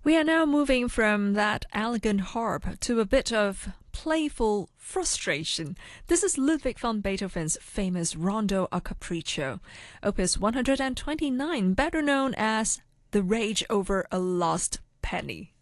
We are now moving from that elegant harp to a bit of playful frustration. This is Ludwig van Beethoven's famous Rondo a Capriccio, opus 129, better known as The Rage Over a Lost Penny.